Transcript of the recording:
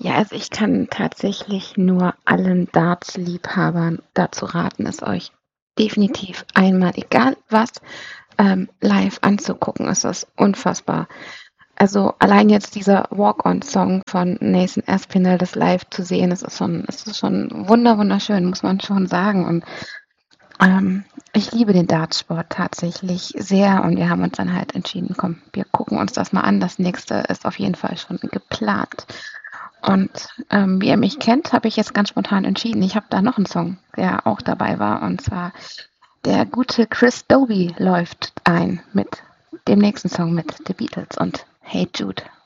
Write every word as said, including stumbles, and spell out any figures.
Ja, also ich kann tatsächlich nur allen Darts-Liebhabern dazu raten, es euch definitiv einmal, egal was, ähm, live anzugucken. Es ist unfassbar. Also allein jetzt dieser Walk-on-Song von Nathan Aspinall, das live zu sehen, es ist schon, es ist schon wunder wunderschön, muss man schon sagen. Und ähm, ich liebe den Dartsport tatsächlich sehr und wir haben uns dann halt entschieden, komm, wir gucken uns das mal an. Das nächste ist auf jeden Fall schon geplant. Und ähm, wie ihr mich kennt, habe ich jetzt ganz spontan entschieden, ich habe da noch einen Song, der auch dabei war. Und zwar der gute Chris Doby läuft ein mit dem nächsten Song mit The Beatles und Hey Jude.